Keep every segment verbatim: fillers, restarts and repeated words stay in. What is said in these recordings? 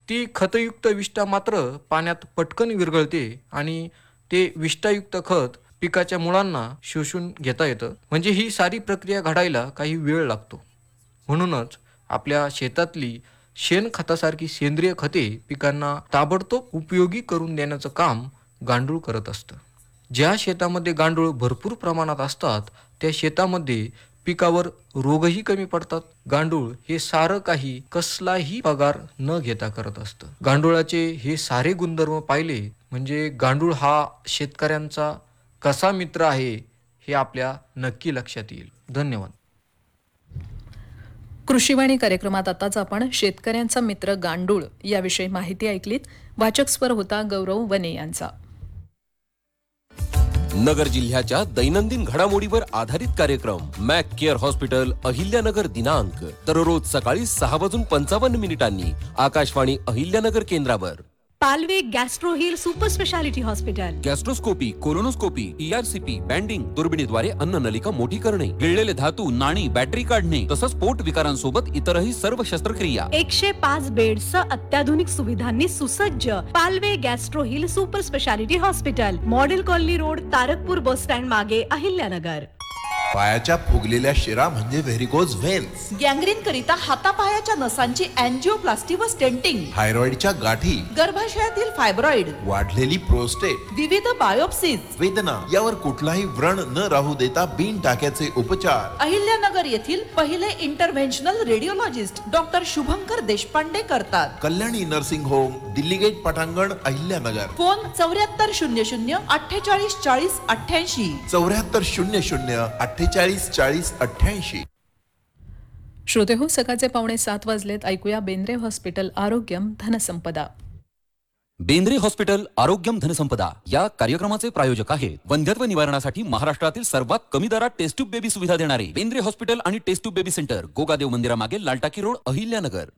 ती खतयुक्त विष्ठा मात्र पाण्यात पटकन विरघळते आणि ते विष्ठायुक्त खत पिकाच्या मुळांना शोषून घेता येतं. म्हणजे ही सारी प्रक्रिया घडायला काही वेळ लागतो. म्हणूनच आपल्या शेतातली शेणखतासारखी सेंद्रिय खते पिकांना ताबडतोब उपयोगी करून देण्याचं काम गांडूळ करत असतं. ज्या शेतामध्ये गांडूळ भरपूर प्रमाणात असतात त्या शेतामध्ये पिकावर रोगही कमी पडतात. गांडूळ हे सारं काही कसलाही पगार न घेता करत असतं. गांडुळाचे हे सारे गुणधर्म पाहिले म्हणजे गांडूळ हा शेतकऱ्यांचा कसा मित्र आहे हे आपल्या नक्की लक्षात येईल. धन्यवाद. कृषीवाणी कार्यक्रमात आताच आपण शेतकऱ्यांचा मित्र गांडूळ याविषयी माहिती ऐकलीत. वाचक स्वर होता गौरव वने यांचा. नगर जिल्ह्याच्या दैनंदिन घडामोडीवर आधारित कार्यक्रम मॅक केअर हॉस्पिटल अहिल्यानगर दिनांक दररोज सकाळी सहा वाजून पंचावन्न मिनिटांनी आकाशवाणी अहिल्यानगर केंद्रावर. Palve gastro hill super speciality hospital. गॅस्ट्रोस्कोपी, colonoscopy, ERCP, banding, दुर्बिणीद्वारे अन्ननलिका मोठी करणे, गिळलेले धातू, नाणी, बॅटरी काढणे तसंच पोट विकारांसोबत इतरही सर्व शस्त्रक्रिया. एकशे पाच बेड्स अत्याधुनिक सुविधांनी सुसज्ज Palve gastro hill super speciality hospital, model colony road, Tarakpur bus stand मागे, अहिल्यानगर. पायाच्या फुगलेल्या शिरा म्हणजे व्हेरिकोज व्हेन्स. गँग्रीन करिता हातापायाच्या नसांची अँजिओप्लास्टी व स्टेंटिंग. थायरॉइडच्या गाठी, गर्भाशयातील फायब्रॉइड, वाढलेली प्रोस्टेट, विविध बायोप्सीज, वेदना यावर कुठलाही व्रण न राहू देता बिन टाक्याचे उपचार. अहिल्यानगर येथील पहिले इंटरव्हेन्शनल रेडिओलॉजिस्ट डॉक्टर शुभंकर देशपांडे करतात. Kalyani nursing home, Delhi gate, पटांगण, अहिल्यानगर. फोन चौऱ्याहत्तर शून्य शून्य अठ्ठेचाळीस चाळीस अठ्ठ्याऐंशी. चौऱ्याहत्तर शून्य शून्य अठ्ठेचाळीस चाळीस अठ्ठ्याऐंशी. श्रोते हो, सकाळचे पावणे सात वाजलेत. ऐकूया बेंद्रे हॉस्पिटल आरोग्यम धनसंपदा. बेंद्रे हॉस्पिटल आरोग्यम धनसंपदा या कार्यक्रमाचे प्रायोजक आहेत वंध्यत्व निवारणासाठी महाराष्ट्रातील सर्वात कमी दरात टेस्ट ट्यूब बेबी सुविधा देणारे बेंद्रे हॉस्पिटल आणि taste tube baby centre, Gogadev मंदिरामागे, लालटाकी road, Ahilyanagar.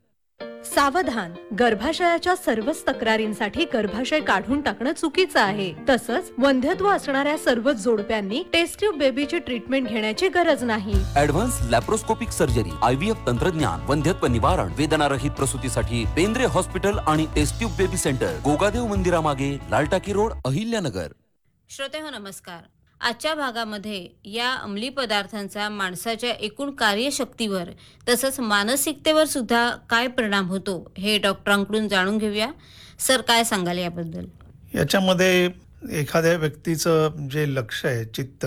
सावधान, गर्भाशयाच्या सर्वच तक्रारींसाठी गर्भाशय काढून टाकणं चुकीचं आहे. तसंच वंध्यत्व असणाऱ्या सर्वच जोडप्यांनी टेस्ट ट्यूब बेबीची ट्रीटमेंट घेण्याची गरज नाही. ऍडव्हान्स लॅप्रोस्कोपिक सर्जरी, आयव्हीएफ तंत्रज्ञान, वंध्यत्व निवारण, वेदनारहित प्रसूतीसाठी बेंद्रे हॉस्पिटल आणि taste tube baby centre, Gogadev मंदिरामागे, लालटाकी road, Ahilyanagar. श्रोते हो, नमस्कार. आजच्या भागामध्ये या अंमली पदार्थांचा माणसाच्या एकूण कार्यशक्तीवर तसंच मानसिकतेवर सुद्धा काय परिणाम होतो हे डॉक्टरांकडून जाणून घेऊया. सर, काय सांगाल याबद्दल? याच्यामध्ये एखाद्या व्यक्तीचं जे लक्ष आहे, चित्त,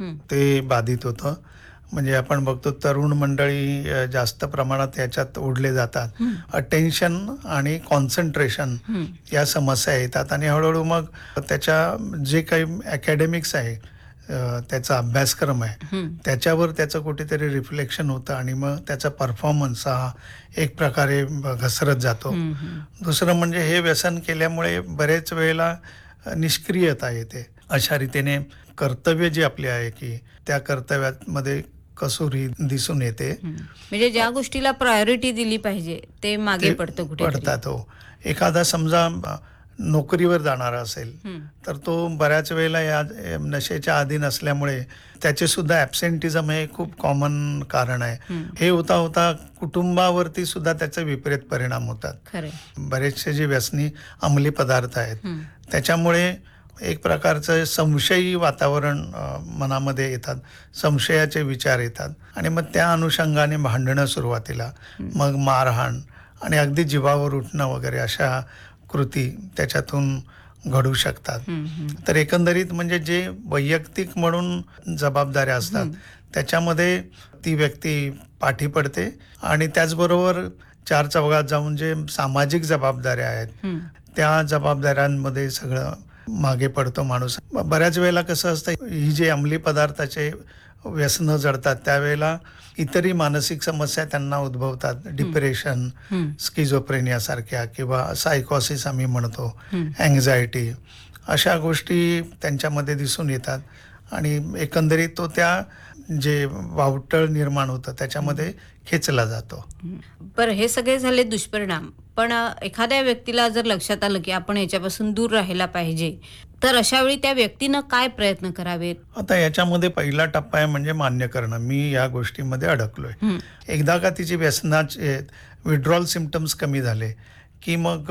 ते बाधित होतं. म्हणजे आपण बघतो तरुण मंडळी जास्त प्रमाणात याच्यात ओढले जातात. अटेन्शन आणि कॉन्सन्ट्रेशन या समस्या येतात आणि हळूहळू मग त्याच्या जे काही अकॅडमिक्स आहे, त्याचा अभ्यासक्रम आहे, त्याच्यावर त्याचं कुठेतरी रिफ्लेक्शन होतं आणि मग त्याचा परफॉर्मन्स हा एक प्रकारे घसरत जातो. दुसरं म्हणजे हे व्यसन केल्यामुळे बरेच वेळेला निष्क्रियता येते. अशा रीतीने कर्तव्य जे आपले आहे की त्या कर्तव्यामध्ये कसुरी दिसून येते. म्हणजे ज्या गोष्टीला प्रायोरिटी दिली पाहिजे ते मागे पडतं, कुठे पडतात. हो, एखादा समजा नोकरीवर जाणारा असेल तर तो बऱ्याच वेळेला या नशेच्या अधीन असल्यामुळे त्याचे सुद्धा ॲब्सेंटिझम हे खूप कॉमन कारण आहे. हे होता होता कुटुंबावरती सुद्धा त्याचे विपरीत परिणाम होतात. बरेचसे जे व्यसनी अंमली पदार्थ आहेत त्याच्यामुळे एक प्रकारचं संशयी वातावरण मनामध्ये येतात, संशयाचे विचार येतात आणि मग त्या अनुषंगाने भांडणं सुरुवातीला, मग मारहाण आणि अगदी जीवावर उठणं वगैरे अशा कृती त्याच्यातून घडू शकतात. तर एकंदरीत म्हणजे जे वैयक्तिक म्हणून जबाबदाऱ्या असतात त्याच्यामध्ये ती व्यक्ती पाठी पडते आणि त्याचबरोबर चार चौघात जाऊन जे सामाजिक जबाबदाऱ्या आहेत त्या जबाबदाऱ्यांमध्ये सगळं मागे पडतो माणूस. बऱ्याच वेळेला कसं असतं, ही जे अंमली पदार्थाचे व्यसनं जडतात त्यावेळेला इतरही मानसिक समस्या त्यांना उद्भवतात. डिप्रेशन, स्किझोफ्रेनिया सारख्या किंवा सायकोसिस आम्ही म्हणतो, अँग्झायटी, अशा गोष्टी त्यांच्यामध्ये दिसून येतात आणि एकंदरीत तो त्या जे वावटळ निर्माण होतं त्याच्यामध्ये खेचला जातो. बरं, हे सगळे झाले दुष्परिणाम. पण एखाद्या व्यक्तीला जर लक्षात आलं की आपण याच्यापासून दूर राहायला पाहिजे तर अशा वेळी त्या व्यक्तीनं काय प्रयत्न करावेत? आता याच्यामध्ये पहिला टप्पा आहे म्हणजे मान्य करणं, मी या गोष्टीमध्ये अडकलोय. एकदा का तिची व्यसनाचे विड्रॉल सिम्पटम्स कमी झाले की मग